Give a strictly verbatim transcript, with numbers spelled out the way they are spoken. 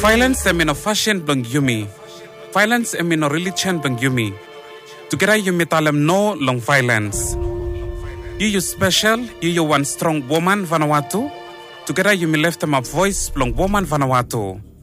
Violence em no fashion blang yumi. Violence em no religion blang yumi. Together yumi talam no long violence. You you special, you you one strong woman Vanuatu. Together yumi left them a voice long woman Vanuatu.